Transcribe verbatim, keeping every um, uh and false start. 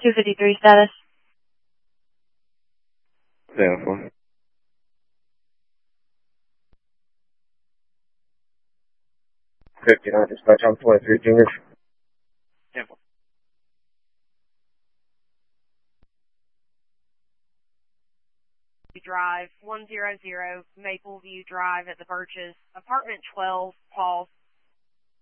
two fifty-three status. ten four. fifty-nine dispatch on twenty-three junior. ten four. Drive, one hundred, Mapleview Drive at the Birches, apartment twelve, Paul.